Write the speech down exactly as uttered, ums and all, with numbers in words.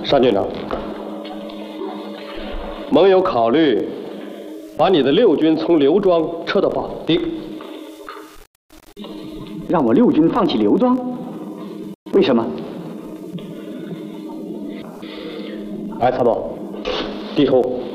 单军长，盟有考虑把你的六军从刘庄撤到保定。 让我六军放弃刘庄？为什么？ 哎，参谋，低头。